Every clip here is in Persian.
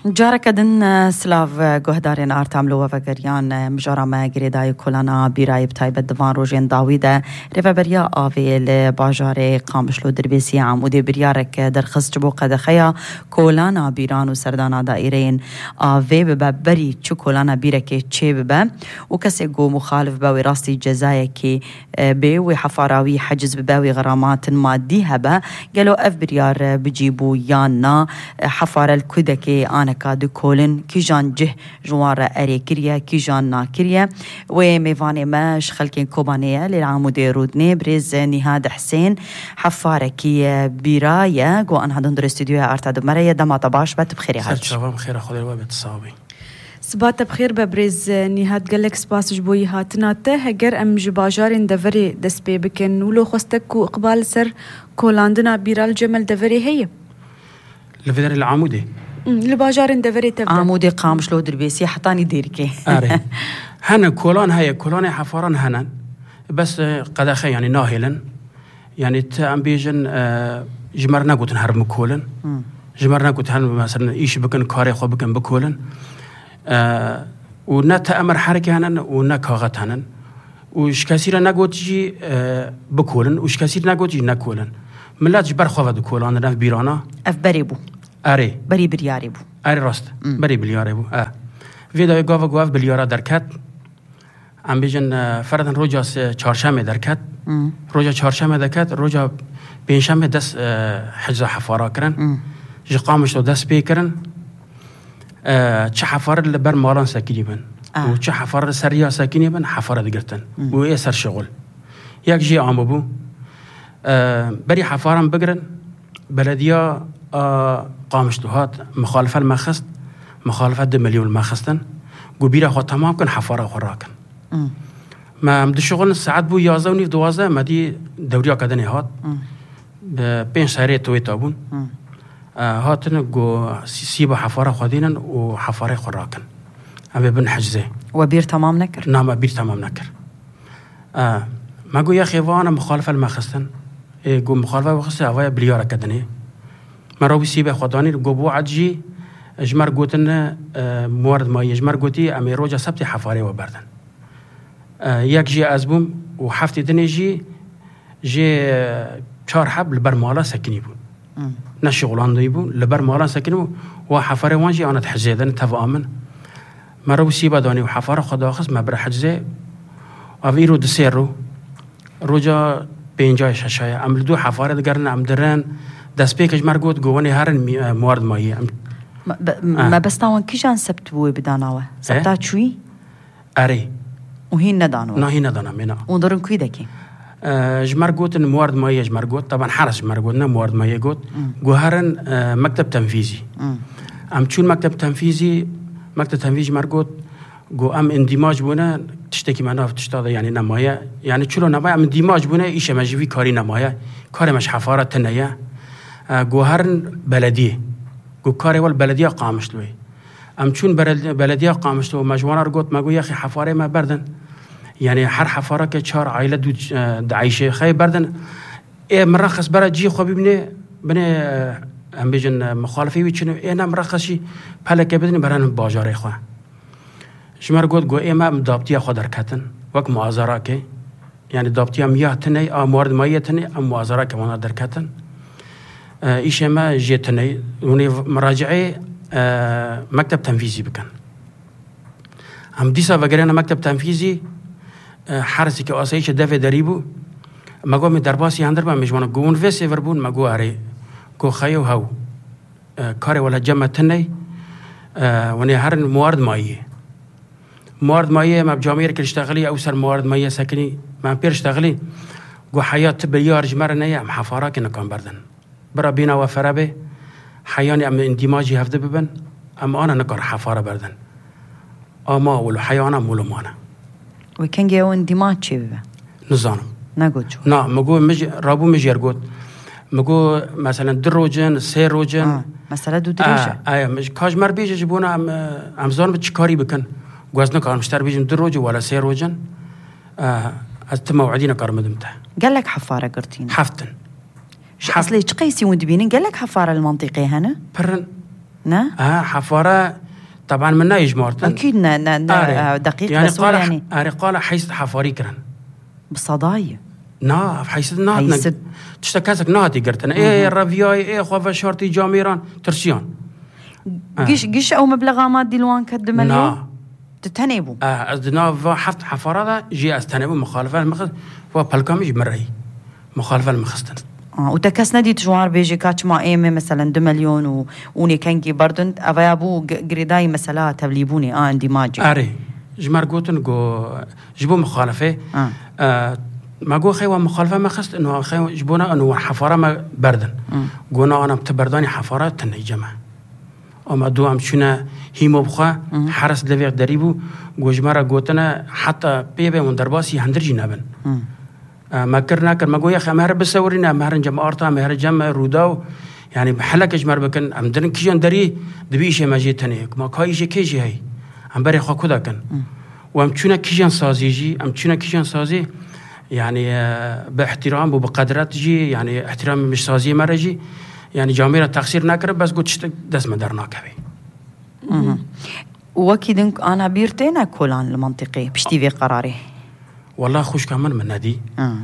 جارك دن سلاف گهدارین آرتاملو و وگریان مجارم گریدای کلانا بیرای بتایبت دوان روژین داویده ریفبریا آویل باجار قامشلو دربیسی عمودی بریارک در خست بو قدخیا کلانا بیران و سردانا دائرین آوی ببری چو کلانا بیرک چه ببه و کسی گو مخالف باوی راستی جزای که بیوی حفاراوی حجز بباوی غرامات مادی هبه گلو اف بریار بجیبو یانا حفار الكودكي أنا كادو كولن كيجان جه جوار أري كريا كيجان ناكريا وميفاني ماش خلكين كوبانية للعمودي رودني بريز نهاد حسين حفارة كي براية جو أن هادون در استوديو أرتادو مريا دما طباش بات بخيري هاج شباب بخير أخذ الوابت الصابي سبات بخير ببرز نهاد قالك سباس جبوي هاتناته هجر أم جباجارين دفري دسبي بكن ولو خستك وإقبال سر كولاندنا بيرال جمل دفري هي لفدر العمودي لباجارين دفري تبدا عمودي قامش لو دربيسي حطاني ديركي أري هنا كولان هي كولان حفاران هنا بس قد أخي يعني ناهلا يعني تأم بيجن جمرنا قلت نهرب مكولن جمرنا قلت هن مثلا إيش بكن كاري خو بكن بكولن ونت أمر حركة هنا ونكاغت هنا وش كثير نقول تجي بكولن وش كثير نقول تجي نكولن ملات جبر خوفد كولان رف بيرانا اف بريبو أري بري برياري بو أري راست بري بلياري بو فيدا قاف بليارا دركت عم بيجن فرضاً روجا چهارشنبه دركت روجا چهارشنبه دركت روجا پنجشنبه دست حجز حفارا کرن جي قامش دست بي کرن چه حفار اللي بر مالان ساكني بن و چه حفار سريا ساكني بن حفار دگرتن و ايه سر شغل يك جي عامو بو بري حفاران بگرن بلديا قامشتو هات مخالفة المخست مخالفة 2 مليون المخستن قو بيرا خو تمام كن حفارة خوراكن ما مد شغل ساعات بو 11 و 12 ما دي دوريا كدني هات بين شهرية توي تابون هاتن قو سيبا حفارة خودينن و حفارة خوراكن أما بن حجزه وبير تمام نكر نعم بير تمام نكر ما قو يا أخي وانا مخالفة المخستن قو مخالفة المخستن أوايا بليارة كدني مرا بسيبه خداني جوبو عجي جمر قوتنا موارد ماي جمر قوتي أمي روجا سبتي حفاري وبردن يك جي أزبوم وحفتي دنيجي جي چهار حب لبر مالا سكني بون نشغلان ديبون لبر مالا سكني بون وحفاري وانجي أنا تحجزيدن تفامن مرا بسيبه داني وحفاري خداخص ما بر حجزي أفيرو دسيرو روجا بينجاي شاشايا أم لدو حفاري دقرن أم درن دست پیکش مرگوت گوانی هرن موارد مایی ما بس تاون کیجان سبت بوی بداناوه سبتا چوی اری و هین ندانوه نه هین ندانم مینا اون دارن کی دکی جمرگوت موارد مایی جمرگوت طبعا حرس جمرگوت نه موارد مایی گوت گو هرن مکتب تنفیزی ام چون مکتب تنفیزی مرگوت گو ام اندماج بونه تشتکی مناف تشتاده یعنی نمایه یعنی چلو نمایه ام اندماج بونه ایش مجوی کاری نمایه کار مش حفارت نیه جوهرن بلديه جو كاري والبلديه قامشلوي ام چون بلديه قامشلو مجوانا رغوت ما يا اخي حفاره ما بردن يعني حر حفاره كچار عائله دو دعيشه خي بردن اي مرخص برجي خو بني ام بيجن مخالفي ويچنو انا مرخصي پلك بدن برن باجار خو شمر گوت گو اما دابتي خو درکتن وک معاذره كي يعني دابتي ام ياتني امورد مايتني ام معاذره كمان درکتن إيش ما جيتني وني مراجعي مكتب تنفيذي بكن هم ديسا وقرينا مكتب تنفيذي حرسي كأسايش دافع دريبو ما قوم درباسي هندربا مجوانا قوون فيسي وربون ما قو أري قو خيو هاو كاري ولا جمع تني وني هرن موارد مايي ما بجامير كل اشتغلي أو سر موارد مايي ساكني ما بير اشتغلي قو حياة تبليار جمرنا ام حفاراك نكون بردن برا بينا وفرابه حياني ام اندماجي هفده ببن اما انا نكر حفاره بردن اما ولو حيانا مولو مانا وكان جاو اندماج چه ببن نزانم نگوچو نا مگو رابو مجيرگوت مگو مثلا دروجن سه روجن مثلا دو دروجن مش کاج مر بیجه جبونا ام زان بچکاری بکن گوزنا کار مشتر بیجن دروج ولا سه روجن از موعدين کار مدمته قال لك حفاره قرتين حفتن اصلي تقيسي ودبينين قال لك حفاره المنطقي هنا برن نه حفاره طبعا من يجمارتن اكيد دقيق يعني بس يعني قال حيث حفاري كرن بصداي نا حيث نات تشتكاسك ناتي قرتنا ايه الرافياي ايه خوفا شرطي جاميران ترسيان قش او مبلغ مادي لوان كدملي نا تتنبو ازدنا حفت حفاره جي استنبو مخالفه المخز وبالكامج مري مخالفه المخستن وتكسنا دي تجوار بيجي كاتش ما ايمي مثلا 2 مليون وني كنكي بردن افيابو قريداي مثلا تبليبوني عندي ماجي اري جمار قوتن جو جبو مخالفه ما جو خيوا مخالفه ما خست انه خيوا جبونا انه حفاره ما بردن قونا انا بتبرداني حفاره تني جمع اما دو ام شنا هيمو بخا حرس لفيق دريبو جمار قوتنا حتى بيبي من درباسي هندرجي نابن ما كرنا كر ما قويا خمار بسورينا مهرن جمع أرتا مهر جمع روداو يعني بحلك جمر بكن أم درن كيجان دري دبيش ما جيتني ما كايش كيجي هاي أم بري خا كذا كن وأم تشونا كيجان سازي جي أم تشونا كيجان سازي يعني باحترام وبقدرات جي يعني احترام مش سازي مرة جي يعني جاميرة تقصير ناكر بس قلت دس ما درنا كبي وكيدنك أنا بيرتين كولان المنطقي بشتي في قراري والله خوش كمان من نادي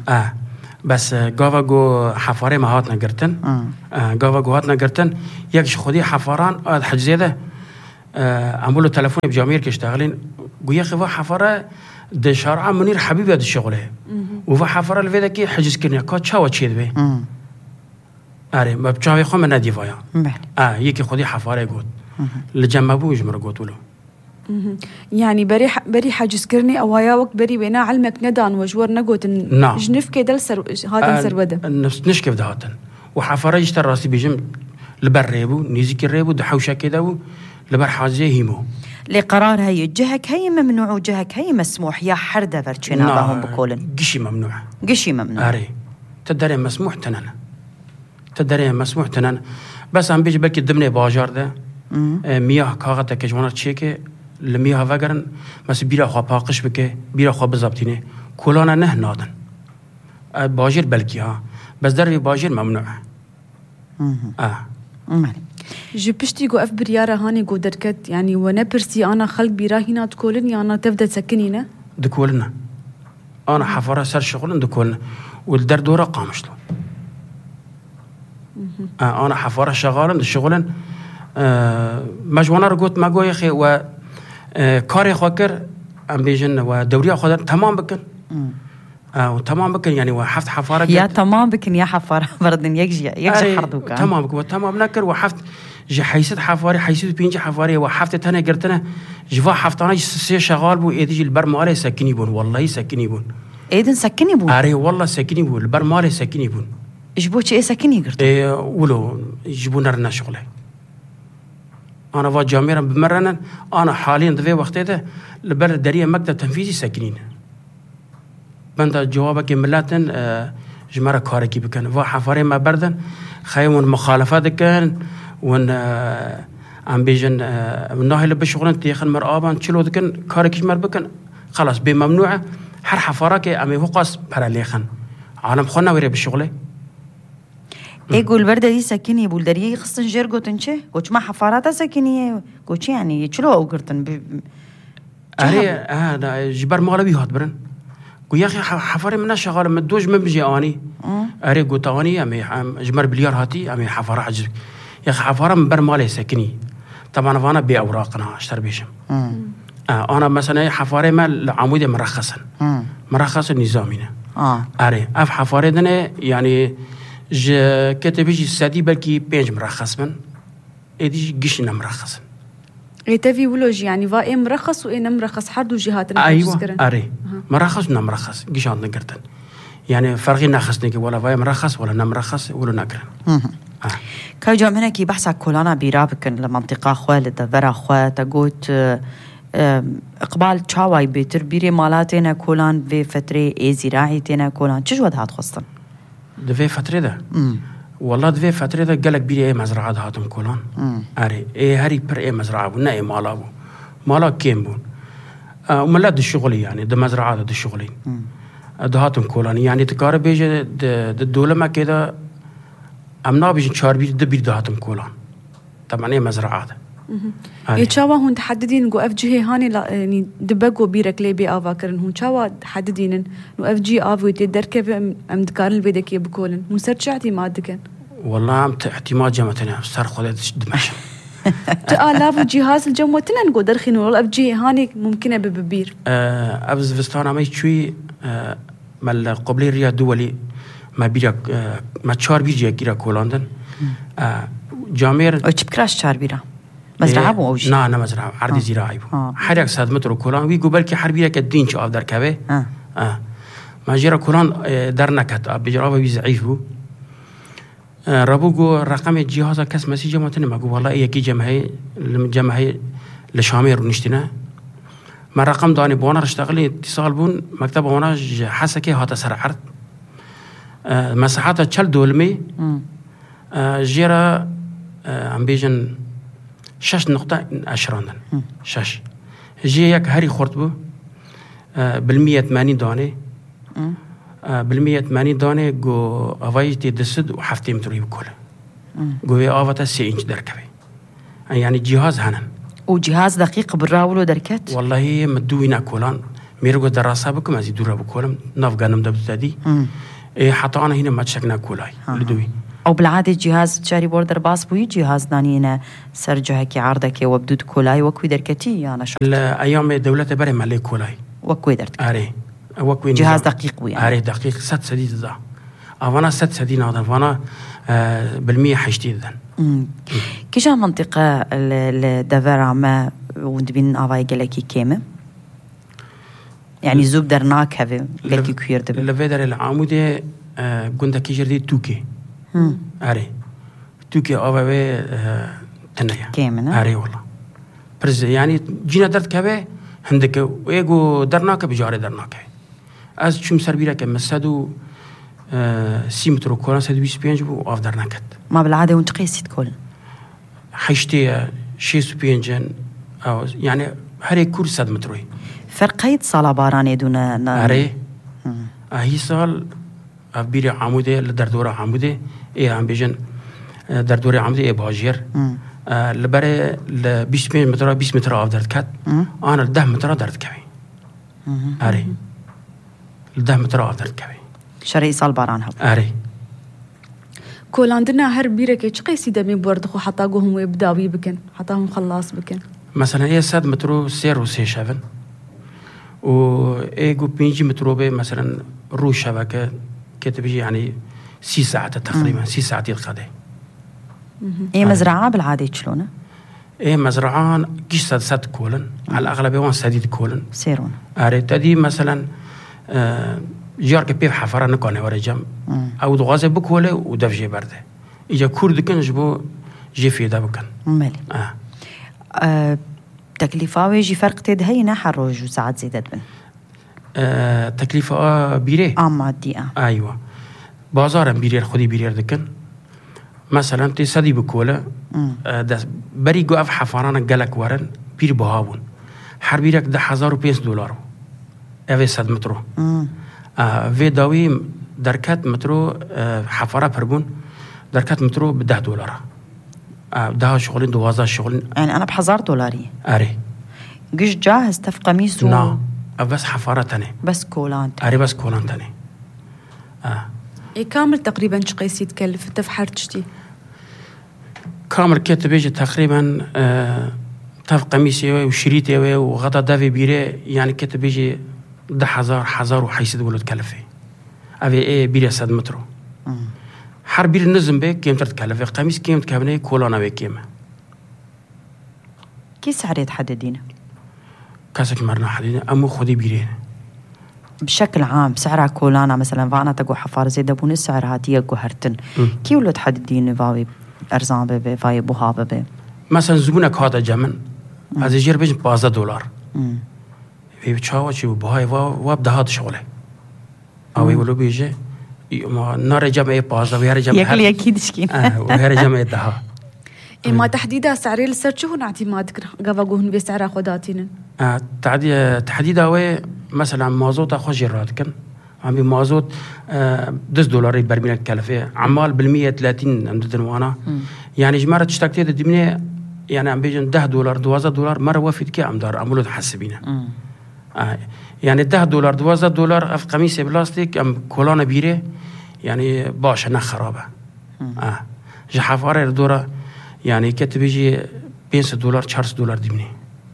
بس قاوا جو حفاري ما هاتنا قرتن قاوا جو هاتنا قرتن يكش خدي حفاران حجزي ده عملوا تلفوني بجامير كيشتغلين قويا خوا حفاره د شارع منير حبيبي هذا الشغله وفا حفاره الفيدا كي حجز كرنيا كا تشاو تشيد بي اري ما بتشاوي خو من نادي فايا يكي خدي حفاره قوت لجمبو يجمر قوت له يعني بري حاجز كرني او هيا وقت بري بينا علمك ندان وجور نقوت جنف كدل هاتن سروده نفس نشكف دهاتن وحفره يشتر راسي بيجم لبريبو نيزيك الريبو دحوشه كده لبر حاجه هيمو لقرار هي جهك هي ممنوع وجهك هي مسموح يا حرده برشينا باهم بكولن قشي ممنوع اري تدري مسموح تنن بس عم بيجي بلكي ضمن باجار ده مياه كاغتا كجوانا تشيكي لمياه وگرن مس بيرا خو باقش بك بيرا خو بزابتينه كولانا نه نادن باجر بلكي ها بس دربي باجر ممنوع جو بشتي جو اف بريارة هاني جو دركت يعني وانا برسي انا خلق بيراهينا تكولن يعني انا تبدا تسكنينا دكولنا انا حفره سر شغلن دكولنا والدر دوره قامشلو انا حفره شغالن الشغلن مجوانا رقوت ما قوي اخي و كاري خوكر ام بيجن ودوري خدر تمام بكن وتمام بكن يعني وحفت حفاره يا تمام بكن يا حفاره بردن يكجي حردوكا تمام بك وتمام نكر وحفت جي حيسد حفاري حيسد بينجي حفاري وحفت تنا قرتنا جوا حفتانا سي شغال بو ايدي البر مالي سكني بون والله سكني بون ايدن سكني بون اري والله سكني بون البر مالي سكني بون جبوش ايه سكني قرت ولو يجيبون لنا شغله انا فا جاميرا بمرنا انا حاليا ذي وقتها لبر دريه مكتب تنفيذي ساكنين بنت جوابك ملاتن جمره كاركي بكن فا حفاري ما بردن خيمون مخالفات كان ون ام بيجن من ناحيه بشغلن تيخن مرابان تشلو دكن كاركي مر بكن خلاص بممنوعه حر حفارك امي فوقاس براليخن عالم خنا ويري بالشغله يقول برده دي سكني بولدريه خصن جرجو تنشي قوش ما حفاراتها سكنيه قوش يعني تشلو او قرتن اري هذا جبر مغلبي هات برن قو يا اخي حفاري منا شغال مدوج ما بيجي اني اري قو تاني امي جمر بليار هاتي امي حفاره عجب يا اخي حفاره من بر مالي سكني طبعا انا باوراقنا اشتر بيشم انا مثلا حفاري مال عمودي مرخصا نظامينا اري اف حفاري دنا يعني كتبيجي السادي بلكي بينج مرخص من ايدي قشنا مرخص تفي ولوج يعني فا مرخص وايه مرخص حد وجهات ايوه اري مرخص ونمرخص قشان نقرتن يعني فرقي ناخصني ولا فا مرخص ولا نمرخص ولا نقرن كاجو من هيك بحثك كولانا بيرابكن لمنطقه خوالد برا خوا تقوت اقبال تشاواي بتربيري مالاتنا كولان في فتره اي زراعتنا كولان تشجود هات خصن دفي فتره ده والله دفي فتره ده قالك بيري اي مزرعه هاتم كولان اري اي هري بر اي مزرعه ونا اي مالابو مالا كيمبون وملا د الشغل يعني د مزرعه د الشغلين هاتم كولان يعني تكار بيجي د الدوله ما كده امنا بيجي 4 بير د بير هاتم كولان طبعا مزرعات يتشاوا هون تحددين جو اف جي هاني يعني دبقوا بيرك لي بي افاكرن هون تشاوا تحددين نو اف جي افو يتدركب ام دكار البيدك يبكولن هون سرچاتي مادكن والله احتمال جمتنا صار خذت دمشق تآلاف جهاز الجموتنا نقول درخين والله اف جي هاني ممكنه ببير ابز فستانا ما شوي مال قبل الرياض دولي ما بيرك ما تشار بيجي كيرا كولاندن جامير او تشبكراش تشار بيرا مزرعه بو اوجي نا مزرعه عرض زراعي حرق صد متر كولان وي قبل كي حربيه كدين شو افدر كبه ما جرى كولان درنكت بجرابه بيزعيف بو ربوغو رقم الجهاز كاس مسج متن ما والله يكي جمعي لشامير ونشتنا ما رقم داني بونا اشتغلي اتصال بون مكتب هنا حسكي هات سر عرض مساحات 40 دولمي جرى عم بيجن 6.10 شش جي يك هاري خورتبو بالمية 80 داني بالمية 80 داني جو افايتي دسد وحفتي متري بكل جو افاتا 3 انش دركبي يعني جهاز هنن وجهاز دقيق بالراولو دركت والله مدوينا كولان ميرغو دراسه بكم ازي دورا بكولم نافغانم دبتدي حتى انا هنا ما تشكنا كولاي لدوي او بالعاده جهاز تشاري بوردر باس بوي جهاز دانينا سرجهك عرضك وبدود كولاي وكوي دركتي انا شو ايام دوله بري مالي كولاي وكوي درت اري وكوي جهاز دقيق ويا اري دقيق 6 سديد ذا انا 6 سديد هذا فانا بالمية حشتي ذا كيجا منطقه الدفرع ما وندبين افاي جلكي كيمه يعني زوب درناك هذا جلكي كوير دب الفيدر العمودي قندا كيجردي توكي اري توكي افاي تنيا كيمه اري والله برز يعني جينا درت كبه عندك ويجو درناك بجاري درناك از شو مسربيرا كمسدو سيمترو كولا سد 25 بو اف درناكت ما بالعاده وانت قيسيت كل حشتي شي سبينجن او يعني هري كورس صد متروي فرقيت صاله باراني دون اري هي صال ابيري عمودي لدردوره عمودي عم بيجن دردوره عمودي باجير لبري ل 25 متر 20 متر اف درت كات انا 10 متر درت كبي اري 10 متر اف درت كبي شري صال باران هب اري كولاندنا هر بيرك ايش قيسي دمي بوردخو حطاقوهم ويبداوي بكن حطاهم خلاص بكن مثلا هي 7 متر سير وسي شافن و ايجو 5 متر به مثلا رو شبكه كتبي يعني 6 ساعات تقريبا 6 ساعات القضاء ايه مزرعه بالعاده شلونه ايه مزرعان كيش سد كولن على الاغلب وان سديد كولن سيرون اري تدي مثلا جارك بيف حفره نكونه ورجم او دغازه بكوله ودفجي برده اجا كرد كنج بو جي في دبكن مالي تكلفه ويجي فرق تدهينا حروج وساعات زيدت بن تكلفه بيري مادي ايوه بازار بيرير خدي بيرير دكن مثلا تي سدي بكوله داس بري جو اف حفرانه قالك ورن بير بهابون حربيرك ده $1,500 اوي 100 مترو في داوي دركات مترو حفره بربون دركات مترو ب $10 ده شغلين 12 شغلين يعني انا $1,000 اري قش جاهز تف قميص لا بس حفره تاني بس كولان اري بس كولان تاني اي كامل تقريبا شقيس يتكلف تفحرتشتي كامل كيت بيجي تقريبا تف قميصي وشريتي وغدا دافي بيري يعني كيت بيجي 10,000 وحيس تقولوا تكلفي افي اي بيري 100 مترو حر بير النزم بك كيم تتكلفي قميص كيم تكابني كولانا بك كيما كي سعر يتحددين كاسك مرنا حدينا امو خدي بيري بشكل عام سعرها كولانا مثلا فانا تقو حفار زي دبون السعر هاتيه قهرتن كي ولو تحددين فاوي ارزان بي فاي بوهابه بي مثلا زبونك هذا جمن هذا جير بيج $15 في بتشاو شي بهاي وابدا هذا شغله او يقولوا بيجي ما نار جمع باز وير جمع ياكل اكيد شكين وير جمع ده ما تحديدا سعري لسرچو نعتمادك غفاغون بسعر خداتين تحديدا وي مثلا مازوت اخو جراتكن عم بمازوت $10 برميل الكلفة عمال بالمية 30 عمدتن وانا يعني جمارة تشتكتي دمني يعني عم بيجن $10 $12 مرة وافد كي عم دار عملوا تحسبينه يعني $10 $12 في قميص بلاستيك عم كولانا بيره يعني باش انا خرابه جحافاره الدوره يعني كتب يجي $5 $4 دمني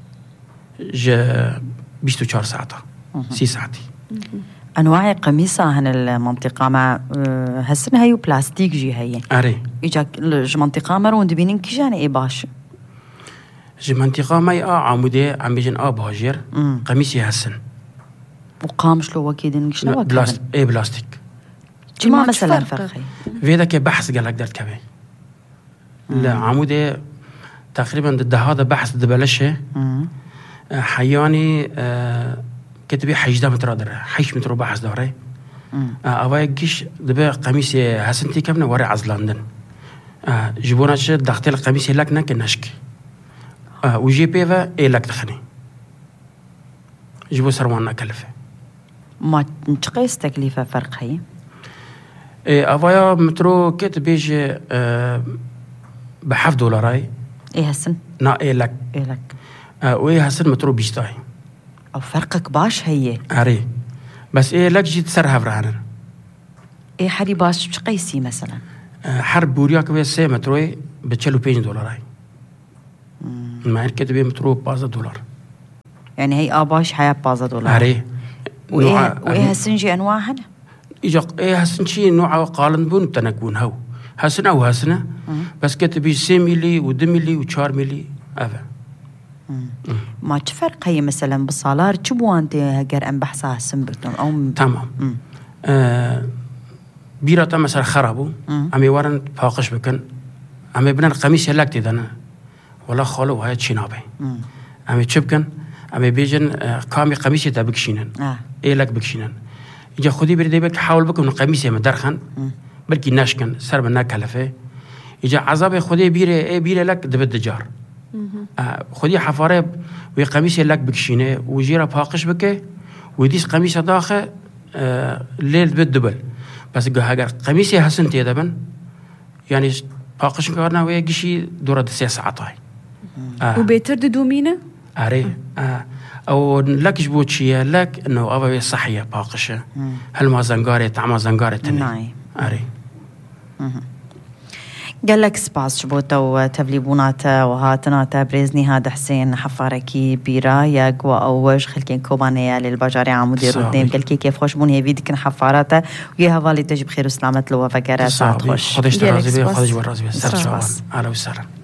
ج 24 ساعه 6 ساعات انواع قميصه هن المنطقه ما هسن هيو بلاستيك جي هي اري اجا المنطقه مرون دبينين كيجان اي باش جي منطقه ما عمودي عم بيجن باجر قميصي هسن وقامش لو وكيدين شنو بلاستيك ما مثلا فرقي فيدا كي بحث قال لك درت كبي لا عمودي تقريبا ضد هذا بحث دبلشه حيواني كتبي حيجدا متر در حيش متر بحث دوري اباي جيش دبا قميصي حسنتي كمنا وري عزلاندن جبونا ش دختي القميص لك نك نشك وجي بيفا اي لك دخني جبو سروانا كلفه ما نتقيس تكلفه فرق هي افايا مترو كتبيج $5 اي هسن نا اي لك وي هسن مترو بيشتاي او فرقك باش هي اري بس ايه لك جيت سرها فرهنا ايه حري باش بقيسي مثلا حرب بورياك بي 3 متروي بتشلو $5 اي ما كتبي مترو $15 يعني هي باش حياه $15 اري وايه هسنجي انواعها اجا ايه هسنشي نوع قالن بون تنكون هو هسنا وهسنا بس كتبي 6 ملي و2 ملي و4 ملي افا ما تفرق هي مثلا بالصالار تشبو انت هجر ام بحثها سنبرتون او تمام بيرة مثلا خرابو عمي ورن فاقش بكن عمي بنان قميص هلاك تدنا ولا خالو هاي تشينابي عمي تشبكن عمي بيجن كامي قميص تبكشينن ايه لك بكشينن اجا خدي بريدي بك حاول بكم قميصي مدرخن بلكي ناشكن سر بنا كلفه اجا عذاب خدي بيره لك دبد جار خدي حفاره وقميصي لك بكشينه وجيره فاقش بك وديس قميص داخل ليل بالدبل بس هاجر قميصي حسنتي دبن يعني فاقش كارنا ويجي دوره 6 ساعات وبيتر دومينه اري او لك جبوتشيه لك انه ابا صحيه باقشه هل ما زنقاري طعم زنقاري تني اري قال لك سباس شبوتا وتبليبوناتا وهاتناتا بريزني هذا حسين حفاركي بيرا يا قوا اوج خلكين كوبانيا للبجاري عمودي ردين قال كي كيف خوش بون هي فيديك حفاراتا ويا هفالي تجيب خير وسلامه لو فكرات ساعات خوش خدش رازي خدش ورازي سر على وسر